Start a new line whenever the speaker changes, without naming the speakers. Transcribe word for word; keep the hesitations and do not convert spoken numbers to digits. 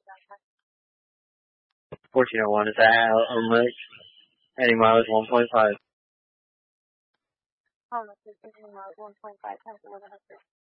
fourteen oh one, is that how much? eighty miles, one point five.
How much is eighty miles, one point five times eleven hundred?